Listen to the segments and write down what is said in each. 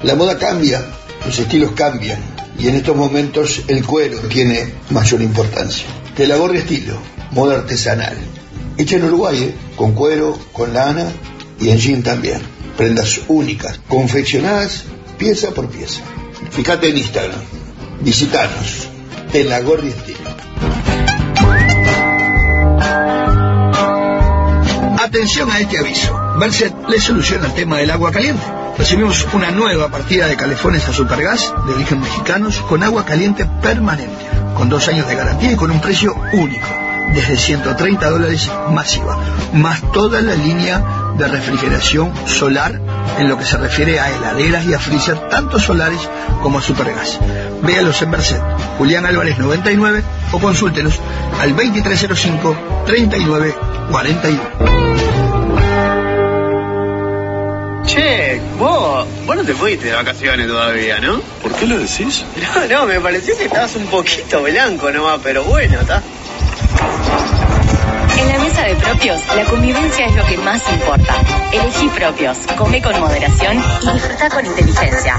La moda cambia, los estilos cambian, y en estos momentos el cuero tiene mayor importancia. Telagorri Estilo, moda artesanal. Hecha en Uruguay, con cuero, con lana y en jean también. Prendas únicas, confeccionadas pieza por pieza. Fíjate en Instagram, visitanos, Telagorri Estilo. Atención a este aviso. Merced le soluciona el tema del agua caliente. Recibimos una nueva partida de calefones a Supergas de origen mexicanos con agua caliente permanente, con 2 años de garantía y con un precio único, desde $130 masiva, más toda la línea de refrigeración solar en lo que se refiere a heladeras y a freezer, tanto solares como a Supergas. Véalos en Merced, Julián Álvarez 99, o consúltenos al 2305-3941. Che, vos no te fuiste de vacaciones todavía, ¿no? ¿Por qué lo decís? No, me pareció que estabas un poquito blanco nomás, pero bueno, está. En la mesa de Propios, la convivencia es lo que más importa. Elegí Propios, come con moderación y disfruta con inteligencia.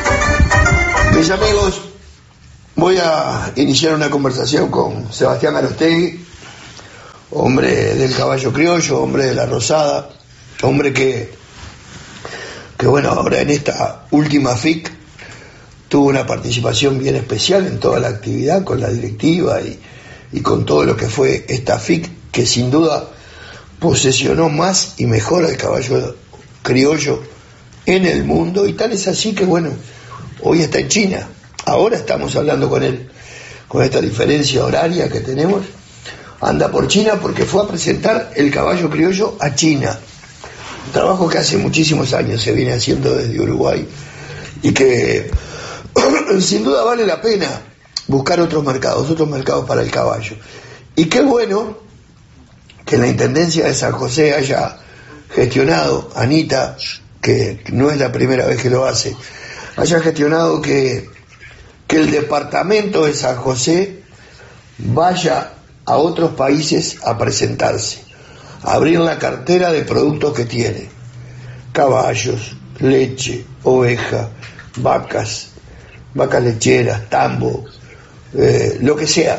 Mis amigos, voy a iniciar una conversación con Sebastián Arostegui, hombre del caballo criollo, hombre de la Rosada, hombre que bueno, ahora en esta última FIC tuvo una participación bien especial en toda la actividad, con la directiva y con todo lo que fue esta FIC, que sin duda posesionó más y mejor al caballo criollo en el mundo, y tal es así que bueno, hoy está en China. Ahora estamos hablando con él, con esta diferencia horaria que tenemos. Anda por China porque fue a presentar el caballo criollo a China. Un trabajo que hace muchísimos años se viene haciendo desde Uruguay y que sin duda vale la pena buscar otros mercados para el caballo. Y qué bueno que la Intendencia de San José haya gestionado, Anita, que no es la primera vez que lo hace, haya gestionado que el departamento de San José vaya a otros países a presentarse, a abrir la cartera de productos que tiene: caballos, leche, oveja, vacas lecheras, tambo, lo que sea.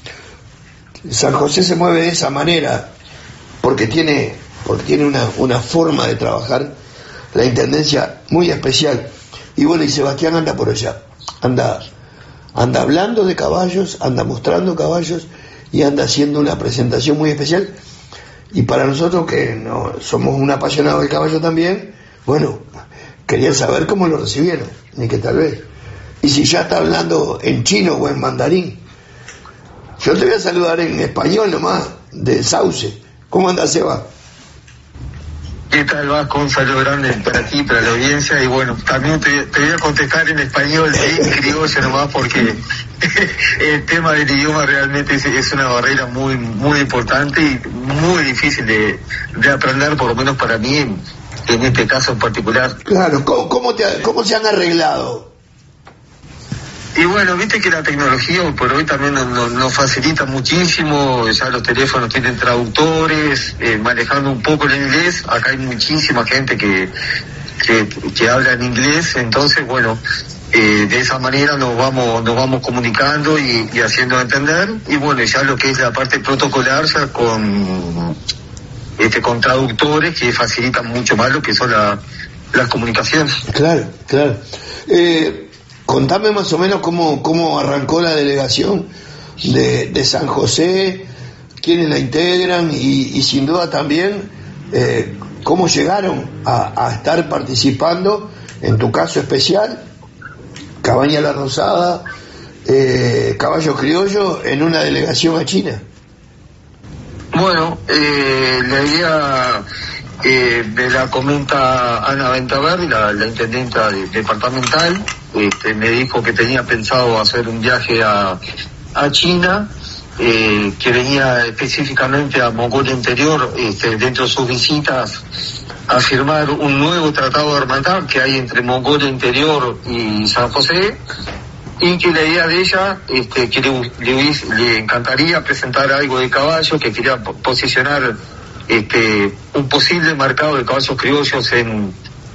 San José se mueve de esa manera porque tiene una forma de trabajar la Intendencia muy especial. Y bueno, y Sebastián anda por allá, anda hablando de caballos, anda mostrando caballos y anda haciendo una presentación muy especial. Y para nosotros, que no somos un apasionado del caballo también, bueno, querían saber cómo lo recibieron, ni que tal vez. Y si ya está hablando en chino o en mandarín. Yo te voy a saludar en español nomás, de Sauce. ¿Cómo anda, Seba? ¿Qué tal, Vasco? Un saludo grande para ti, para la audiencia, y bueno, también te voy a contestar en español, en criollo nomás, porque el tema del idioma realmente es una barrera muy, muy importante y muy difícil de aprender, por lo menos para mí, en este caso en particular. Claro, ¿cómo se han arreglado? Y bueno, viste que la tecnología hoy por hoy también nos facilita muchísimo. Ya los teléfonos tienen traductores, manejando un poco el inglés. Acá hay muchísima gente que habla en inglés, entonces bueno, de esa manera nos vamos comunicando y haciendo entender. Y bueno, ya lo que es la parte protocolar, ya con traductores que facilitan mucho más lo que son las comunicaciones. Claro. Contame más o menos cómo arrancó la delegación de San José, quiénes la integran y sin duda también cómo llegaron a estar participando, en tu caso especial, Cabaña La Rosada, Caballo Criollo, en una delegación a China. Bueno, la idea me la comenta Ana Ventaverdi, la intendenta departamental. Me dijo que tenía pensado hacer un viaje a China, que venía específicamente a Mongolia Interior, dentro de sus visitas, a firmar un nuevo tratado de hermandad que hay entre Mongolia Interior y San José, y que la idea de ella, que le encantaría presentar algo de caballo, que quería posicionar un posible mercado de caballos criollos en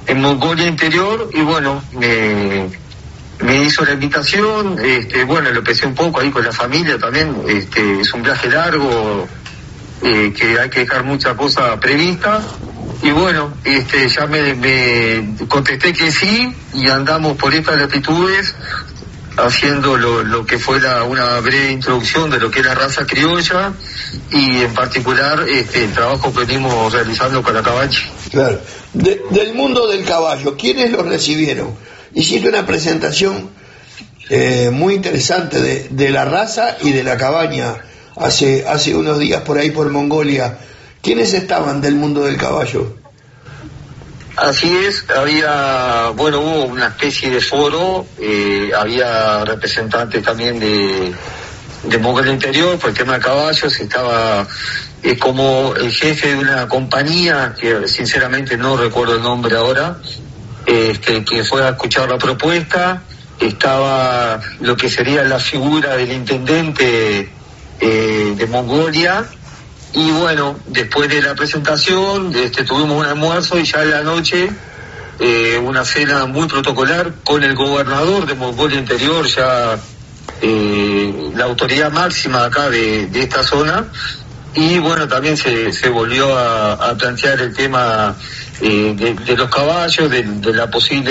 Mongolia Interior, y bueno, me hizo la invitación, bueno, lo pensé un poco ahí con la familia también, es un viaje largo, que hay que dejar muchas cosas previstas, y bueno, ya me contesté que sí, y andamos por estas latitudes, haciendo lo que fue una breve introducción de lo que es la raza criolla, y en particular el trabajo que venimos realizando con la cabaña. Claro. Del mundo del caballo, ¿quiénes lo recibieron? Hiciste una presentación muy interesante de la raza y de la cabaña hace unos días por ahí por Mongolia. ¿Quiénes estaban del mundo del caballo? Así es, hubo una especie de foro, había representantes también de Mongolia Interior por el tema de caballos, estaba como el jefe de una compañía, que sinceramente no recuerdo el nombre ahora, que fue a escuchar la propuesta, estaba lo que sería la figura del intendente de Mongolia, y bueno, después de la presentación tuvimos un almuerzo, y ya en la noche una cena muy protocolar con el gobernador de Mongolia Interior, ya la autoridad máxima acá de esta zona, y bueno, también se volvió a plantear el tema de los caballos, del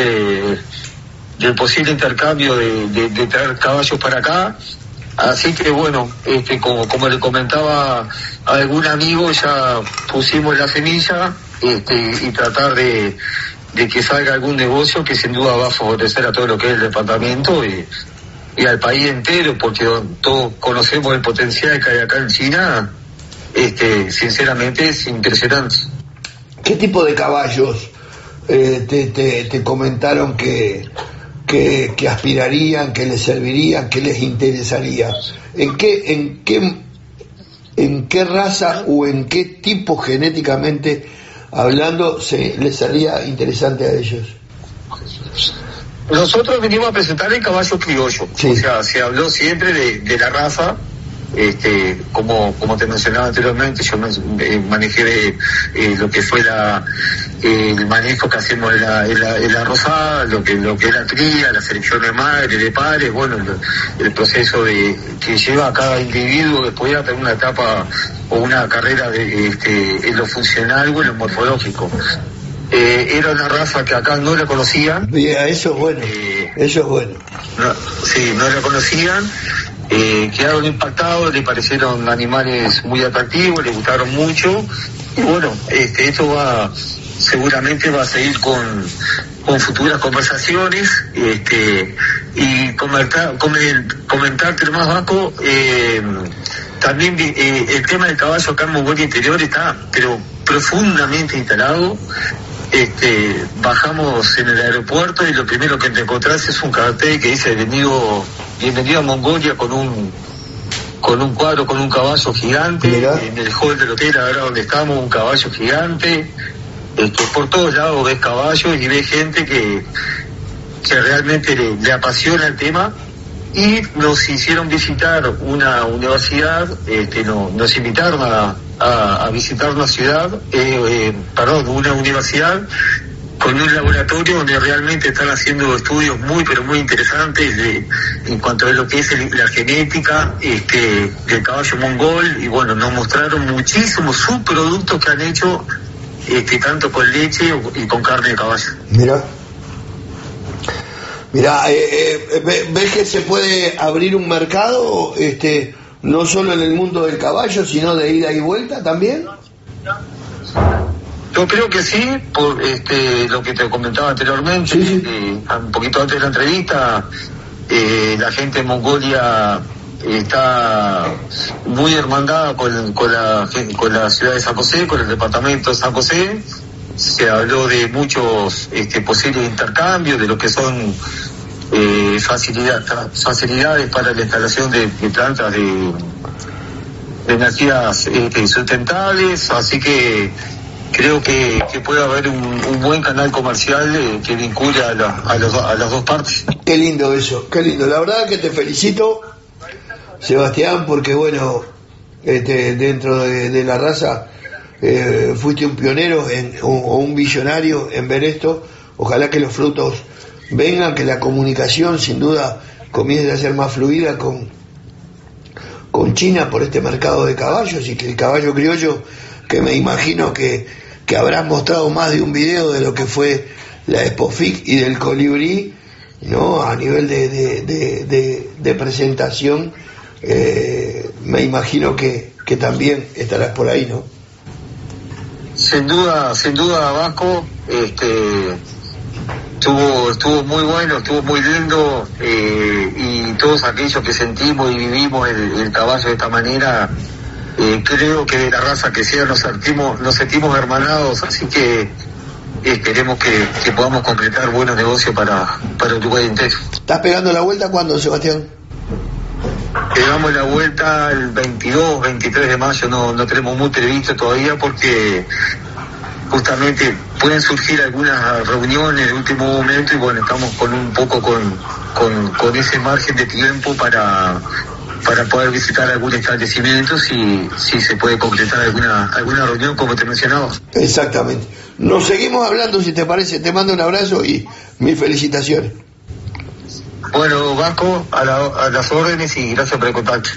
posible intercambio de traer caballos para acá. Así que bueno, como le comentaba a algún amigo, ya pusimos la semilla y tratar de que salga algún negocio que sin duda va a favorecer a todo lo que es el departamento y al país entero, porque todos conocemos el potencial que hay acá en China. Sinceramente es impresionante. ¿Qué tipo de caballos te comentaron que aspirarían, que les servirían, que les interesaría? ¿En qué raza o en qué tipo genéticamente hablando les sería interesante a ellos? Nosotros venimos a presentar el caballo criollo, sí. O sea, se habló siempre de la raza. Como te mencionaba anteriormente, yo manejé lo que fue el manejo que hacemos en la rosada, lo que es la cría, la selección de madres, de padres, bueno, el proceso que lleva a cada individuo después de tener una etapa o una carrera en lo funcional o en lo morfológico. Era una raza que acá no la conocían. Eso es bueno, eso es bueno. No la conocían. Quedaron impactados, les parecieron animales muy atractivos, les gustaron mucho, y bueno, esto seguramente va a seguir con futuras conversaciones, y comentarte más, Vasco, también el tema del caballo acá en Mongolia Interior está pero profundamente instalado. Bajamos en el aeropuerto y lo primero que te encontrás es un cartel que dice bienvenido a Mongolia, con un cuadro con un caballo gigante. Mirá. En el hall del hotel ahora donde estamos, un caballo gigante. Por todos lados ves caballos y ves gente que realmente le apasiona el tema, y nos hicieron visitar una universidad, nos invitaron a visitar una ciudad, una universidad con un laboratorio donde realmente están haciendo estudios muy pero muy interesantes en cuanto a lo que es la genética del caballo mongol, y bueno, nos mostraron muchísimos subproductos que han hecho tanto con leche y con carne de caballo. Mirá, ¿ves que se puede abrir un mercado no solo en el mundo del caballo, sino de ida y vuelta también? Yo creo que sí, por lo que te comentaba anteriormente, sí. Un poquito antes de la entrevista, la gente en Mongolia está muy hermandada con la ciudad de San José, con el departamento de San José. Se habló de muchos posibles intercambios, de lo que son facilidades para la instalación de plantas de energías sustentables, así que creo que puede haber un buen canal comercial que vincule a las dos partes. Qué lindo eso, qué lindo. La verdad que te felicito, Sebastián, porque bueno, dentro de la raza fuiste un pionero o un visionario en ver esto, ojalá que los frutos vengan, que la comunicación sin duda comience a ser más fluida con China por este mercado de caballos, y que el caballo criollo, que me imagino que habrán mostrado más de un video de lo que fue la Expofic y del Colibrí, ¿no? A nivel de presentación, me imagino que también estarás por ahí, ¿no? Sin duda, Vasco, estuvo muy bueno, estuvo muy lindo, y todos aquellos que sentimos y vivimos el caballo de esta manera, creo que de la raza que sea nos sentimos hermanados, así que esperemos que podamos concretar buenos negocios para Uruguay entero. ¿Estás pegando la vuelta cuándo, Sebastián? Pegamos la vuelta el 22, 23 de mayo, no tenemos muy previsto todavía porque justamente pueden surgir algunas reuniones de último momento, y bueno, estamos con ese margen de tiempo para poder visitar algún establecimiento si se puede concretar alguna reunión, como te mencionaba. Exactamente. Nos seguimos hablando, si te parece. Te mando un abrazo y mis felicitaciones. Bueno, Vasco, a las órdenes, y gracias por el contacto.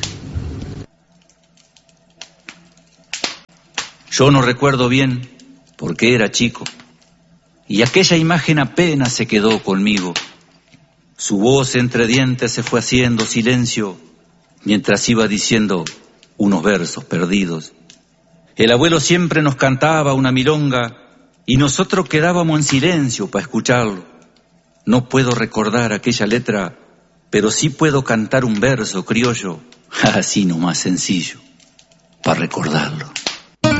Yo no recuerdo bien porque era chico, y aquella imagen apenas se quedó conmigo. Su voz entre dientes se fue haciendo silencio mientras iba diciendo unos versos perdidos. El abuelo siempre nos cantaba una milonga y nosotros quedábamos en silencio para escucharlo. No puedo recordar aquella letra, pero sí puedo cantar un verso criollo, así nomás sencillo, para recordarlo.